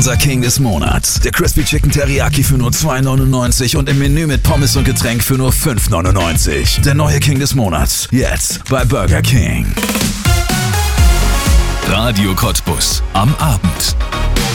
unser King des Monats. Der Crispy Chicken Teriyaki für nur $2,99 und im Menü mit Pommes und Getränk für nur $5,99. Der neue King des Monats. Jetzt bei Burger King. Radio Cottbus. Am Abend.